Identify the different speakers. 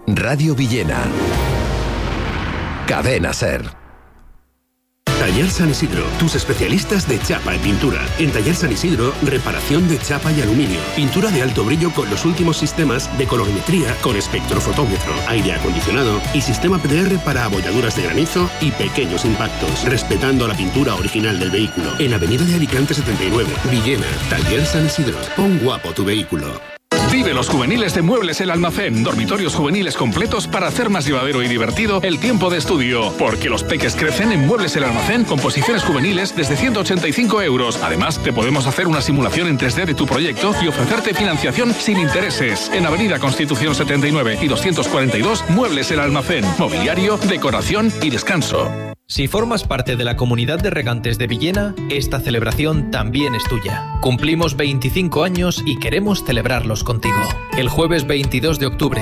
Speaker 1: Radio Villena. Cadena SER.
Speaker 2: Taller San Isidro, tus especialistas de chapa y pintura. En Taller San Isidro, reparación de chapa y aluminio, pintura de alto brillo con los últimos sistemas de colorimetría con espectrofotómetro, aire acondicionado y sistema PDR para abolladuras de granizo y pequeños impactos, respetando la pintura original del vehículo. En Avenida de Alicante 79, Villena, Taller San Isidro. Pon guapo tu vehículo.
Speaker 3: Vive los juveniles de Muebles El Almacén, dormitorios juveniles completos para hacer más llevadero y divertido el tiempo de estudio. Porque los peques crecen en Muebles El Almacén con posiciones juveniles desde 185 euros. Además, te podemos hacer una simulación en 3D de tu proyecto y ofrecerte financiación sin intereses. En Avenida Constitución 79 y 242, Muebles El Almacén. Mobiliario, decoración y descanso.
Speaker 4: Si formas parte de la comunidad de regantes de Villena, esta celebración también es tuya. Cumplimos 25 años y queremos celebrarlos contigo. El jueves 22 de octubre,